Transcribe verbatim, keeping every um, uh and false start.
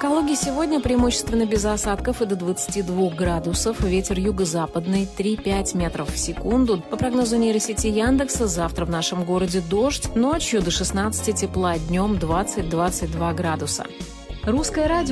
Калуге сегодня преимущественно без осадков и до двадцати двух градусов. Ветер юго-западный три-пять метров в секунду. По прогнозу нейросети Яндекса, завтра в нашем городе дождь. Ночью до шестнадцати тепла, днем двадцать-двадцать два градуса. Русское радио.